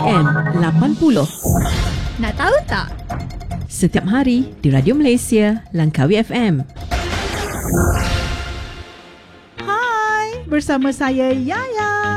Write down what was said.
FM 80. Nak tahu tak? Setiap hari di Radio Malaysia, Langkawi FM. Hai, bersama saya Yaya.